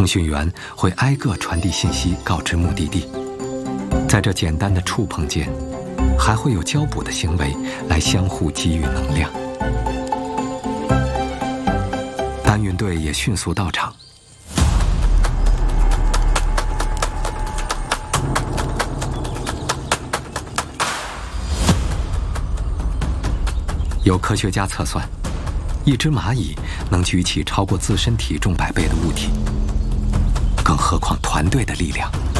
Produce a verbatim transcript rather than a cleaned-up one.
通讯员会挨个传递信息，告知目的地。在这简单的触碰间，还会有交补的行为来相互给予能量。搬运队也迅速到场。有科学家测算，一只蚂蚁能举起超过自身体重百倍的物体，更何况团队的力量。